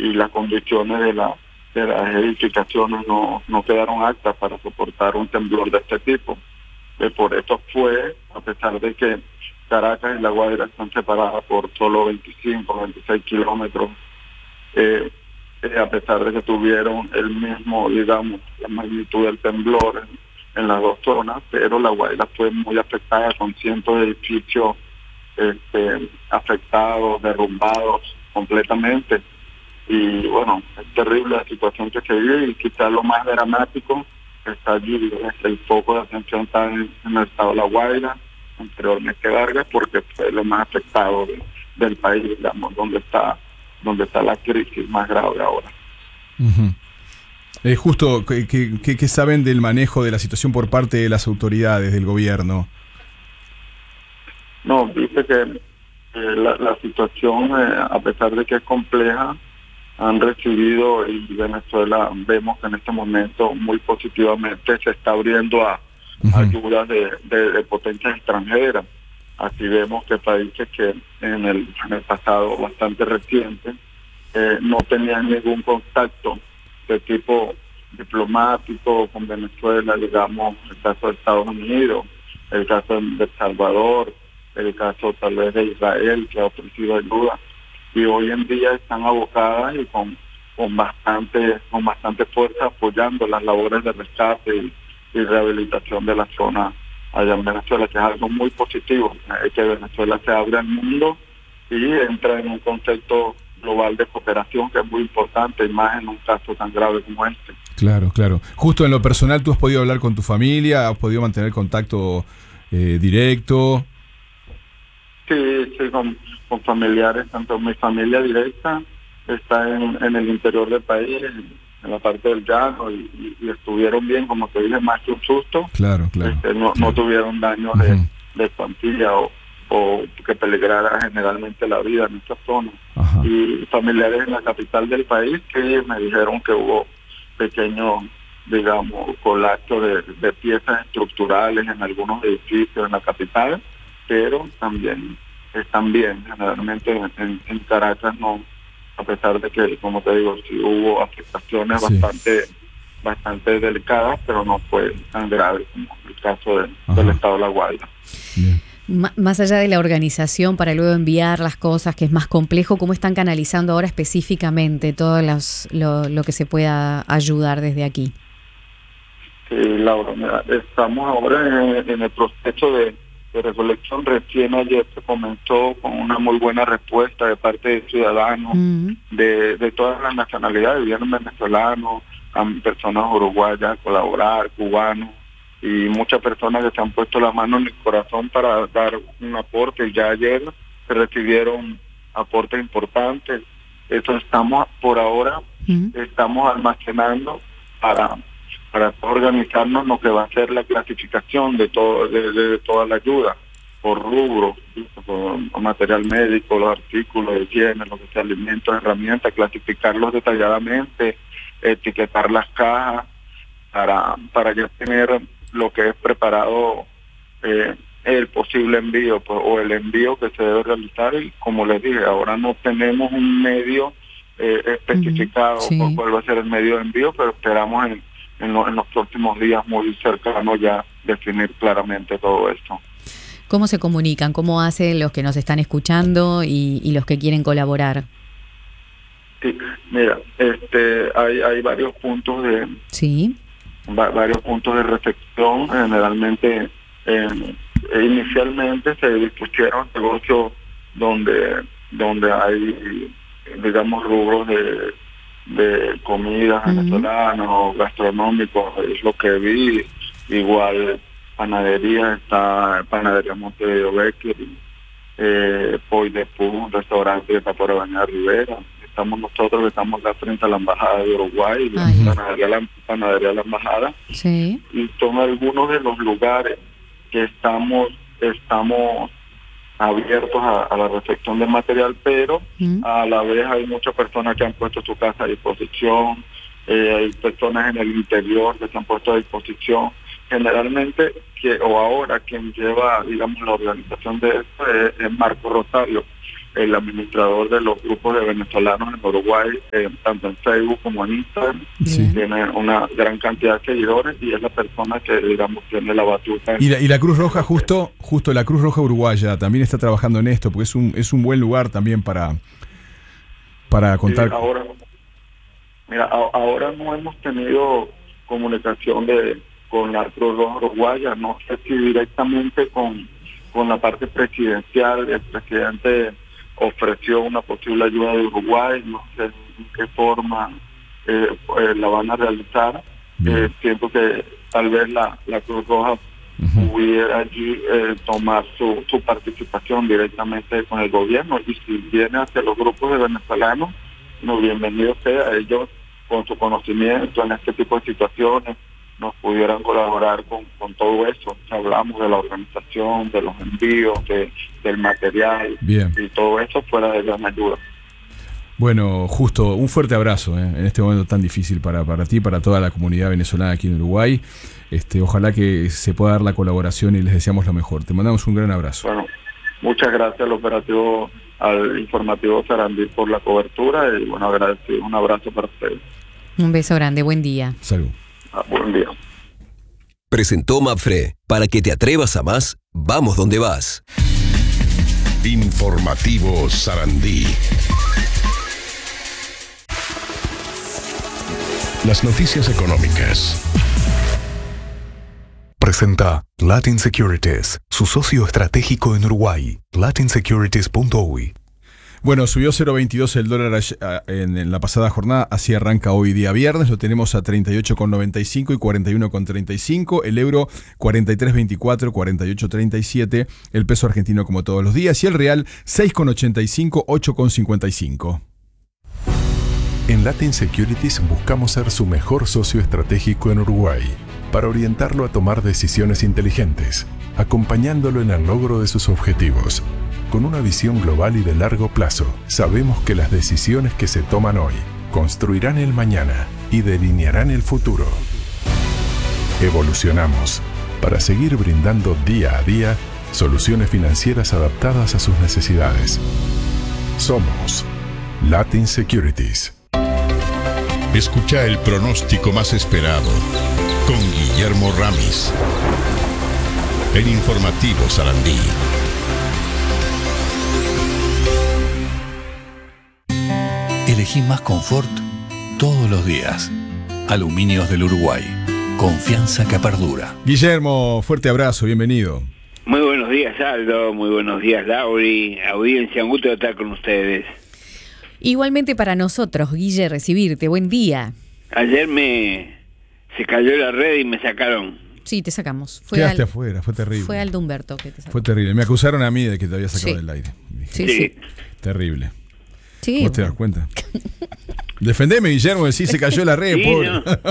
y las condiciones de las edificaciones no quedaron aptas para soportar un temblor de este tipo. Por eso fue, a pesar de que Caracas y La Guaira están separadas por solo 25, 26 kilómetros, a pesar de que tuvieron el mismo, digamos, la magnitud del temblor en las dos zonas, pero La Guaira fue muy afectada, con cientos de edificios afectados, derrumbados completamente. Y bueno, es terrible la situación que se vive, y quizás lo más dramático está allí. El foco de atención está en el estado de La Guaira, anteriormente Vargas, porque fue lo más afectado del país, digamos, donde está la crisis más grave ahora. Uh-huh. Justo, ¿qué saben del manejo de la situación por parte de las autoridades del gobierno? No, dice que la situación, a pesar de que es compleja, han recibido, y Venezuela vemos que en este momento muy positivamente se está abriendo a ayudas de potencias extranjeras. Así vemos que países que en el pasado bastante reciente no tenían ningún contacto de tipo diplomático con Venezuela, digamos, el caso de Estados Unidos, el caso de El Salvador, el caso tal vez de Israel, que ha ofrecido ayuda, y hoy en día están abocadas y con bastante fuerza apoyando las labores de rescate y rehabilitación de la zona allá en Venezuela, que es algo muy positivo, que Venezuela se abre al mundo y entra en un concepto global de cooperación, que es muy importante, y más en un caso tan grave como este. Claro. Justo en lo personal, ¿tú has podido hablar con tu familia? ¿Has podido mantener contacto directo? Sí, con familiares, tanto mi familia directa está en el interior del país, en la parte del llano, y estuvieron bien, como te dije, más que un susto. Claro. No tuvieron daños de plantilla o que peligrara generalmente la vida en esta zona. Ajá. Y familiares en la capital del país que me dijeron que hubo pequeños, digamos, colapsos de piezas estructurales en algunos edificios en la capital, pero también están bien. Generalmente en Caracas no, a pesar de que, como te digo, sí hubo afectaciones bastante delicadas, pero no fue tan grave como el caso del estado de La Guaira. Bien. Más allá de la organización para luego enviar las cosas, que es más complejo, ¿cómo están canalizando ahora específicamente todo lo que se pueda ayudar desde aquí? Sí, Laura, mira, estamos ahora en el proceso de recolección. Recién ayer se comenzó con una muy buena respuesta de parte de ciudadanos de todas las nacionalidades. Vienen venezolanos, personas uruguayas a colaborar, cubanos, y muchas personas que se han puesto la mano en el corazón para dar un aporte. Y ya ayer se recibieron aportes importantes. Eso estamos por ahora, estamos almacenando para organizarnos lo que va a ser la clasificación de toda la ayuda por rubro, por material médico, los artículos de higiene, lo que sea alimentos, herramientas, clasificarlos detalladamente, etiquetar las cajas para ya tener lo que es preparado el posible envío, pues, o el envío que se debe realizar. Y como les dije, ahora no tenemos un medio especificado por cuál va a ser el medio de envío, pero esperamos en los próximos días muy cercanos ya definir claramente todo esto. ¿Cómo se comunican? ¿Cómo hacen los que nos están escuchando y los que quieren colaborar? Sí, mira, hay varios puntos varios puntos de recepción. Generalmente, inicialmente se dispusieron negocios donde hay, digamos, rubros de comida venezolana o gastronómicos, es lo que vi. Igual panadería, está Panadería Montevideo Bakery, Poi de Pú, un restaurante que está por Avenida Rivera. Estamos nosotros que estamos acá frente a la Embajada de Uruguay, Panadería La Embajada. Sí. Y son algunos de los lugares que estamos abiertos a la recepción del material, pero a la vez hay muchas personas que han puesto su casa a disposición, hay personas en el interior que se han puesto a disposición. Generalmente, ahora quien lleva, digamos, la organización de esto es Marco Rosario, el administrador de los grupos de venezolanos en Uruguay, tanto en Facebook como en Instagram. Sí. Tiene una gran cantidad de seguidores y es la persona que, digamos, tiene la batuta. Y la Cruz Roja, justo la Cruz Roja Uruguaya también está trabajando en esto, porque es un buen lugar también para contar. Sí, ahora no hemos tenido comunicación con la Cruz Roja Uruguaya, no sé si directamente con la parte presidencial. El presidente ofreció una posible ayuda de Uruguay, no sé en qué forma la van a realizar. Siento que tal vez la Cruz Roja pudiera allí tomar su participación directamente con el gobierno, y si viene hacia los grupos de venezolanos, bienvenido sea. Ellos, con su conocimiento en este tipo de situaciones, nos pudieran colaborar con todo eso. Hablamos de la organización, de los envíos, del material. Bien. Y todo eso fuera de gran ayuda. Bueno, Justo, un fuerte abrazo en este momento tan difícil para ti, para toda la comunidad venezolana aquí en Uruguay. Ojalá que se pueda dar la colaboración y les deseamos lo mejor. Te mandamos un gran abrazo. Bueno, muchas gracias al informativo Sarandí por la cobertura, y bueno, agradecido. Un abrazo para ustedes. Un beso grande, buen día. Salud. Buen día. Presentó Mapfre. Para que te atrevas a más, vamos donde vas. Informativo Sarandí. Las noticias económicas. Presenta Latin Securities, su socio estratégico en Uruguay. latinsecurities.uy. Bueno, subió 0.22 el dólar en la pasada jornada, así arranca hoy día viernes, lo tenemos a 38,95 y 41,35, el euro 43,24, 48,37, el peso argentino como todos los días, y el real 6,85, 8,55. En Latin Securities buscamos ser su mejor socio estratégico en Uruguay, para orientarlo a tomar decisiones inteligentes, acompañándolo en el logro de sus objetivos. Con una visión global y de largo plazo, sabemos que las decisiones que se toman hoy construirán el mañana y delinearán el futuro. Evolucionamos para seguir brindando día a día soluciones financieras adaptadas a sus necesidades. Somos Latin Securities. Escucha el pronóstico más esperado con Guillermo Ramis. El informativo Sarandí. Elegí más confort todos los días. Aluminios del Uruguay. Confianza que perdura. Guillermo, fuerte abrazo, bienvenido. Muy buenos días, Aldo. Muy buenos días, Lauri. Audiencia, un gusto de estar con ustedes. Igualmente para nosotros, Guille, recibirte. Buen día. Ayer se cayó la red y me sacaron. Sí, te sacamos. Quedaste afuera, fue terrible. Fue Aldo Humberto que te sacó. Fue terrible. Me acusaron a mí de que te había sacado del aire. Dije, sí. Terrible. Sí. ¿Vos te das cuenta? Defendeme, Guillermo, decís se cayó la red, sí, pobre.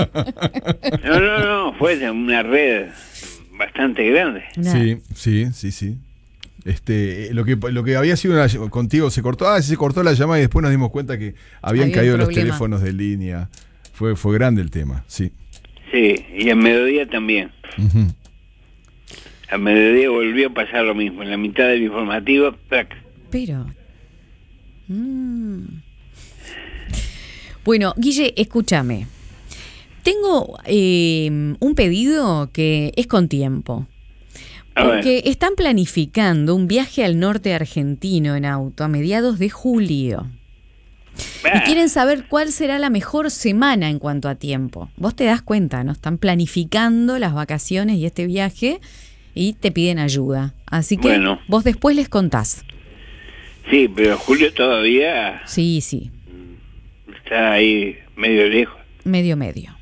No, fue una red bastante grande. Sí. Lo que había sido contigo se cortó. Se cortó la llamada y después nos dimos cuenta que habían caído los teléfonos de línea. Fue grande el tema, sí. Sí, y a mediodía también. Uh-huh. A mediodía volvió a pasar lo mismo. En la mitad del informativo, ¡tac! Pero... Bueno, Guille, escúchame. Tengo un pedido que es con tiempo. Porque están planificando un viaje al norte argentino en auto a mediados de julio. Y quieren saber cuál será la mejor semana en cuanto a tiempo. Vos te das cuenta, ¿no? Están planificando las vacaciones y este viaje y te piden ayuda. Así que vos después les contás. Sí, pero julio todavía... Sí. Está ahí medio lejos. Medio.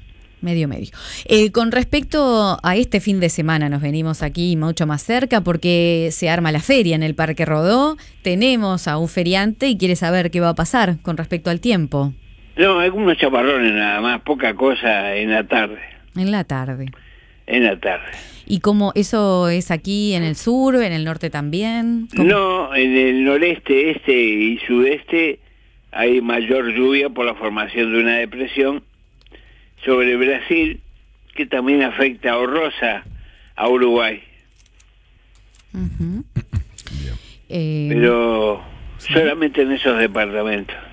Con respecto a este fin de semana, nos venimos aquí mucho más cerca porque se arma la feria en el Parque Rodó. Tenemos a un feriante y quiere saber qué va a pasar con respecto al tiempo. No, algunos chaparrones nada más, poca cosa en la tarde. En la tarde. ¿Y cómo eso es aquí en el sur, en el norte también? ¿Cómo? No, en el noreste, este y sudeste hay mayor lluvia por la formación de una depresión sobre Brasil, que también afecta horrorosa a Uruguay. Uh-huh. Pero solamente en esos departamentos.